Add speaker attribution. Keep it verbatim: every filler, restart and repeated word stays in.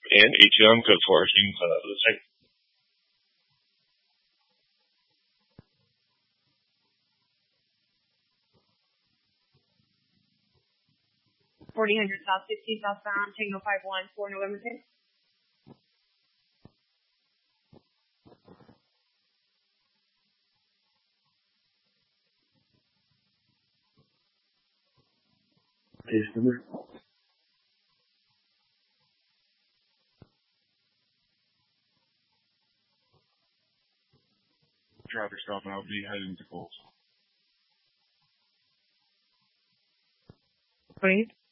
Speaker 1: And A T M code for King uh, the second.
Speaker 2: forty hundred South sixty southbound, Tango five one four November ten.
Speaker 3: Case number.
Speaker 4: Traffic stop and I'll be heading to Coles.
Speaker 2: Please.